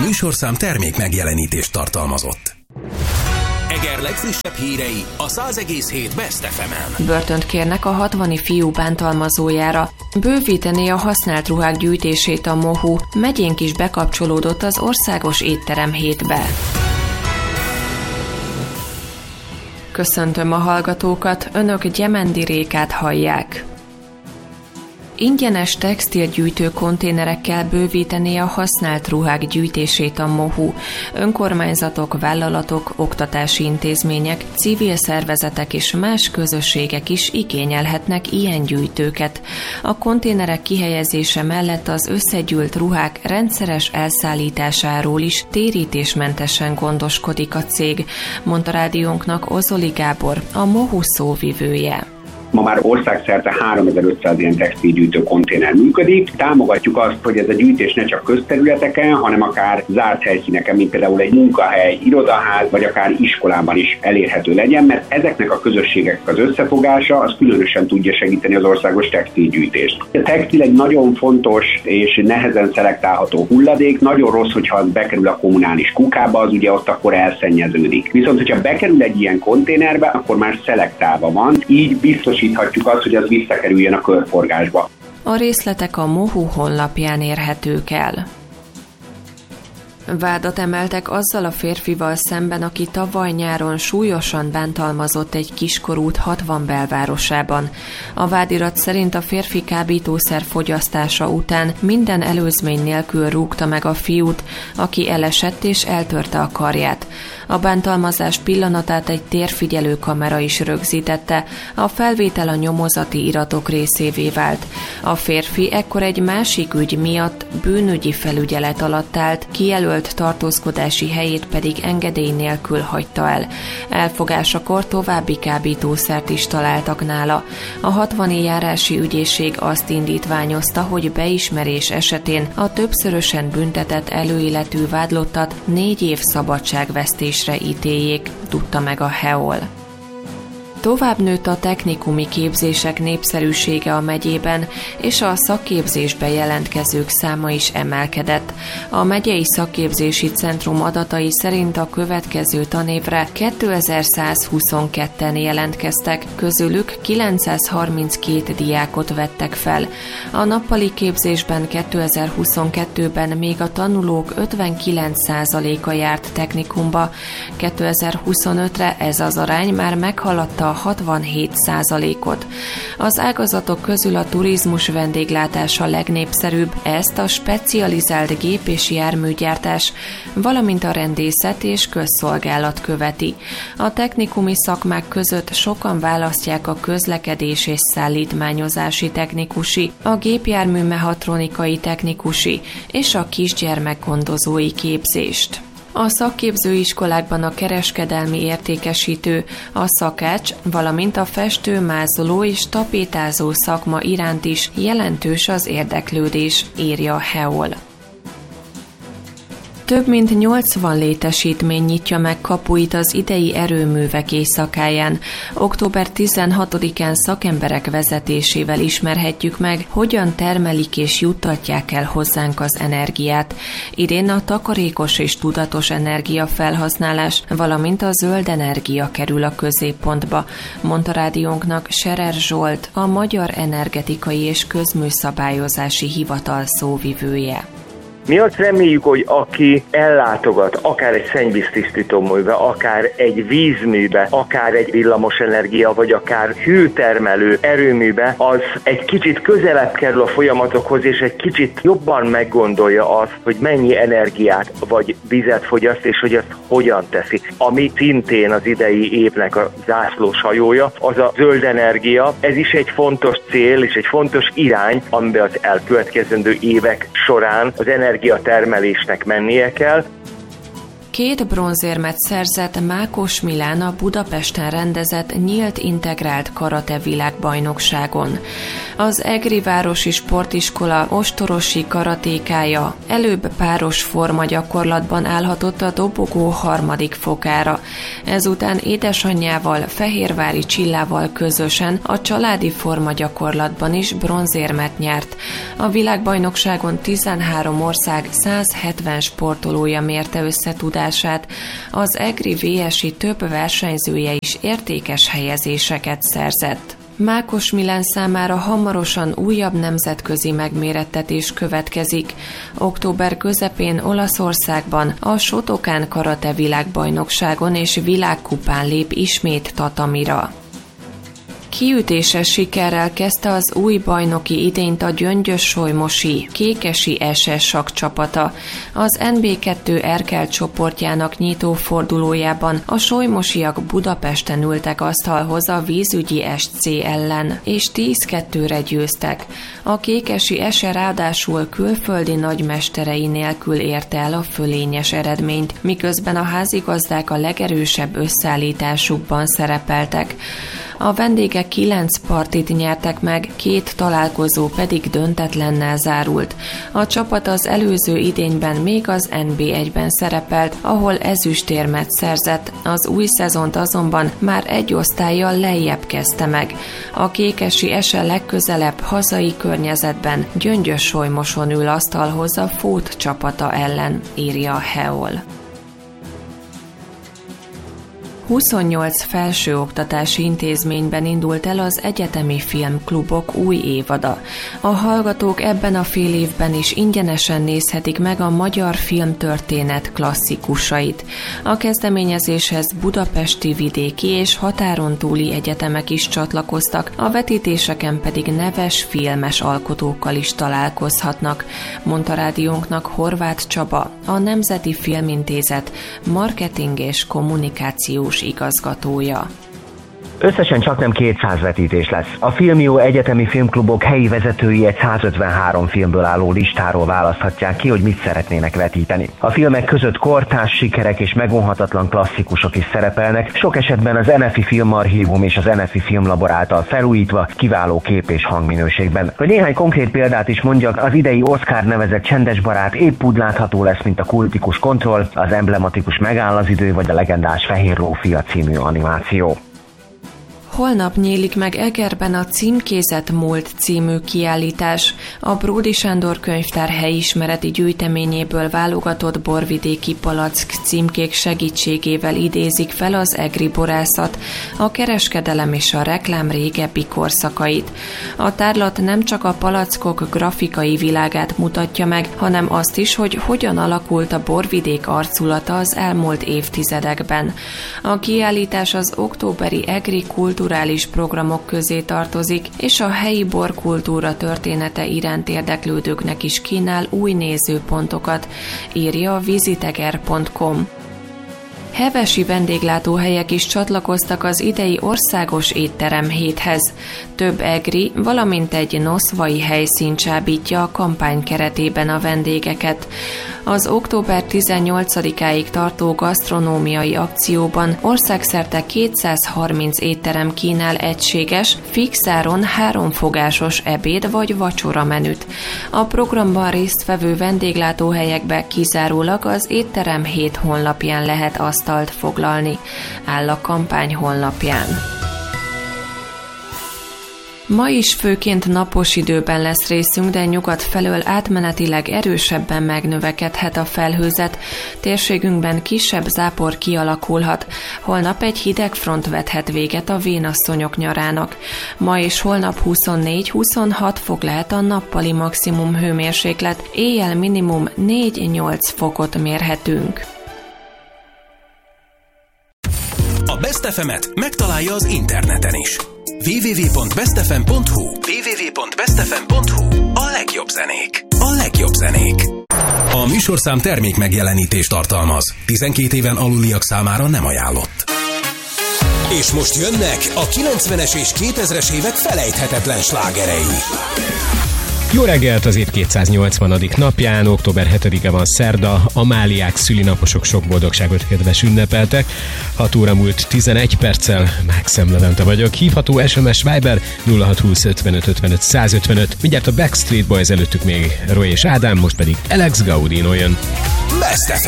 műsorszám termék megjelenítést tartalmazott. Eger legfrissebb hírei a 100,7 Best FM-en. Börtönt kérnek a 60 fiú bántalmazójára. Bővítené a használt ruhák gyűjtését a MOHU. Megyénk is bekapcsolódott az országos étterem hétbe. Köszöntöm a hallgatókat, önök Gyemendi Rékát hallják. Ingyenes textilgyűjtő konténerekkel bővítené a használt ruhák gyűjtését a MOHU. Önkormányzatok, vállalatok, oktatási intézmények, civil szervezetek és más közösségek is igényelhetnek ilyen gyűjtőket. A konténerek kihelyezése mellett az összegyűlt ruhák rendszeres elszállításáról is térítésmentesen gondoskodik a cég, mondta rádiónknak Ozoli Gábor, a MOHU szóvivője. Ma már országszerte 3500 ilyen textilgyűjtő konténer működik. Támogatjuk azt, hogy ez a gyűjtés ne csak közterületeken, hanem akár zárt helyszíneken, mint például egy munkahely, irodaház, vagy akár iskolában is elérhető legyen, mert ezeknek a közösségeknek az összefogása az különösen tudja segíteni az országos textilgyűjtést. A textil egy nagyon fontos és nehezen szelektálható hulladék, nagyon rossz, hogyha az bekerül a kommunális kukába, az ugye ott akkor elszennyeződik. Viszont, hogyha bekerül egy ilyen konténerbe, akkor már szelektálva van, így biztosíthatjuk azt, hogy az visszakerüljön a körforgásba. A részletek a MOHU honlapján érhetők el. Vádat emeltek azzal a férfival szemben, aki tavaly nyáron súlyosan bántalmazott egy kiskorút 60 belvárosában. A vádirat szerint a férfi kábítószer fogyasztása után minden előzmény nélkül rúgta meg a fiút, aki elesett és eltörte a karját. A bántalmazás pillanatát egy térfigyelő kamera is rögzítette, a felvétel a nyomozati iratok részévé vált. A férfi ekkor egy másik ügy miatt bűnügyi felügyelet alatt állt, kijelölt tartózkodási helyét pedig engedély nélkül hagyta el. Elfogásakor további kábítószert is találtak nála. A 60 járási ügyészség azt indítványozta, hogy beismerés esetén a többszörösen büntetett előéletű vádlottat 4 év szabadságvesztésre ítéljék, tudta meg a HEOL. Tovább nőtt a technikumi képzések népszerűsége a megyében, és a szakképzésbe jelentkezők száma is emelkedett. A megyei szakképzési centrum adatai szerint a következő tanévre 2122-en jelentkeztek, közülük 932 diákot vettek fel. A nappali képzésben 2022-ben még a tanulók 59%-a járt technikumba, 2025-re ez az arány már meghaladta a 67%-ot. Az ágazatok közül a turizmus vendéglátás a legnépszerűbb, ezt a specializált gép- és járműgyártás, valamint a rendészet és közszolgálat követi. A technikumi szakmák között sokan választják a közlekedés és szállítmányozási technikusi, a gépjármű mechatronikai technikusi és a kisgyermekgondozói képzést. A szakképzőiskolákban a kereskedelmi értékesítő, a szakács, valamint a festő, mázoló és tapétázó szakma iránt is jelentős az érdeklődés, írja a HEOL. Több mint 80 létesítmény nyitja meg kapuit az idei erőművek éjszakáján. Október 16-án szakemberek vezetésével ismerhetjük meg, hogyan termelik és juttatják el hozzánk az energiát. Idén a takarékos és tudatos energiafelhasználás, valamint a zöld energia kerül a középpontba, mondta rádiónknak Scherer Zsolt, a Magyar Energetikai és Közműszabályozási Hivatal szóvivője. Mi azt reméljük, hogy aki ellátogat akár egy szennyvíztisztítóműbe, akár egy vízműbe, akár egy villamosenergia, vagy akár hőtermelő erőműbe, az egy kicsit közelebb kerül a folyamatokhoz, és egy kicsit jobban meggondolja azt, hogy mennyi energiát vagy vizet fogyaszt, és hogy ezt hogyan teszi. Ami szintén az idei évnek a zászlós hajója, az a zöld energia. Ez is egy fontos cél, és egy fontos irány, amiben az elkövetkezendő évek során az energiatermelésnek mennie kell. 2 bronzérmet szerzett Mákos Milán a Budapesten rendezett nyílt integrált karate világbajnokságon. Az Egri Városi Sportiskola ostorosi karatékája előbb páros formagyakorlatban állhatott a dobogó 3. fokára. Ezután édesanyjával, Fehérvári Csillával közösen a családi formagyakorlatban is bronzérmet nyert. A világbajnokságon 13 ország 170 sportolója mérte összetudását, az Egri VSI több versenyzője is értékes helyezéseket szerzett. Mákos Milán számára hamarosan újabb nemzetközi megmérettetés következik. Október közepén Olaszországban a Shotokan karate világbajnokságon és világkupán lép ismét tatamira. Kiütéses sikerrel kezdte az új bajnoki idényt a gyöngyös-solymosi Kékesi SS sakkcsapata. Az NB2 Erkel csoportjának nyitó fordulójában a solymosiak Budapesten ültek asztalhoz a vízügyi SC ellen, és 10-2-re győztek. A Kékesi SE ráadásul külföldi nagymesterei nélkül érte el a fölényes eredményt, miközben a házigazdák a legerősebb összeállításukban szerepeltek. A vendégek 9 partit nyertek meg, 2 találkozó pedig döntetlennel zárult. A csapat az előző idényben még az NB1-ben szerepelt, ahol ezüstérmet szerzett, az új szezont azonban már egy osztállyal lejjebb kezdte meg. A Kékesi SE legközelebb hazai környezetben Gyöngyös-Solymoson ül asztalhoz a Fót csapata ellen, írja a Heol. 28 felsőoktatási intézményben indult el az egyetemi filmklubok új évada. A hallgatók ebben a fél évben is ingyenesen nézhetik meg a magyar filmtörténet klasszikusait. A kezdeményezéshez budapesti, vidéki és határon túli egyetemek is csatlakoztak, a vetítéseken pedig neves filmes alkotókkal is találkozhatnak, mondta rádiónknak Horváth Csaba, a Nemzeti Filmintézet marketing és kommunikációs igazgatója. Összesen csaknem 200 vetítés lesz. A Filmió egyetemi filmklubok helyi vezetői egy 153 filmből álló listáról választhatják ki, hogy mit szeretnének vetíteni. A filmek között kortárs sikerek és megunhatatlan klasszikusok is szerepelnek, sok esetben az NFI Filmarchívum és az NFI Filmlabor által felújítva, kiváló kép- és hangminőségben. Hogy néhány konkrét példát is mondjak, az idei Oscar nevezett Csendes barát épp úgy látható lesz, mint a kultikus Kontroll, az emblematikus Megáll az idő vagy a legendás Fehér lófia című animáció. Holnap nyílik meg Egerben a Címkézett múlt című kiállítás. A Bródy Sándor könyvtár helyismereti gyűjteményéből válogatott borvidéki palack címkék segítségével idézik fel az egri borászat, a kereskedelem és a reklám régebbi korszakait. A tárlat nem csak a palackok grafikai világát mutatja meg, hanem azt is, hogy hogyan alakult a borvidék arculata az elmúlt évtizedekben. A kiállítás az októberi egri kulturális programok közé tartozik, és a helyi borkultúra története iránt érdeklődőknek is kínál új nézőpontokat, írja a visiteger.com. Hevesi vendéglátóhelyek is csatlakoztak az idei országos étterem héthez. Több egri, valamint egy noszvai helyszín csábítja a kampány keretében a vendégeket. Az október 18-áig tartó gasztronómiai akcióban országszerte 230 étterem kínál egységes, fix áron 3 fogásos ebéd vagy vacsora menüt. A programban résztvevő vendéglátóhelyekbe kizárólag az étterem 7 honlapján lehet asztalt foglalni, áll a kampány honlapján. Ma is főként napos időben lesz részünk, de nyugat felől átmenetileg erősebben megnövekedhet a felhőzet. Térségünkben kisebb zápor kialakulhat. Holnap egy hideg front vethet véget a vénasszonyok nyarának. Ma és holnap 24-26 fok lehet a nappali maximum hőmérséklet, éjjel minimum 4-8 fokot mérhetünk. A Best FM-et megtalálja az interneten is. www.bestfm.hu A legjobb zenék. A legjobb zenék. A műsorszám termék megjelenítést tartalmaz. 12 éven aluliak számára nem ajánlott. És most jönnek a 90-es és 2000-es évek felejthetetlen slágerei. Jó reggelt az év 280. napján, október 7-e van szerda, Amáliák, szülinaposok sok boldogságot kedves ünnepeltek. 6 óra múlt 11 perccel, Mákszem Levente vagyok. Hívható SMS Viber 0620 55 55 155. Mindjárt a Backstreet Boys, előttük még Roy és Ádám, most pedig Alex Gaudino jön. Best FM.